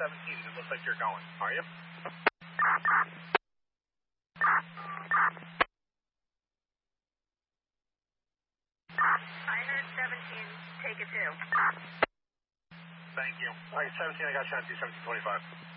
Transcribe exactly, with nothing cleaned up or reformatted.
seventeen. It looks like you're going. Are you? I heard seventeen. Take it too. Thank you. All right, seventeen, I got you on two seventeen twenty-five.